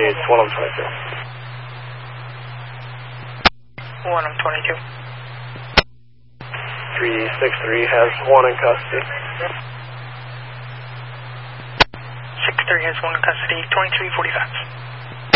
it's 1 on 22. 1 on 22. 363 has 1 in custody. 63 has 1 in custody, 2345.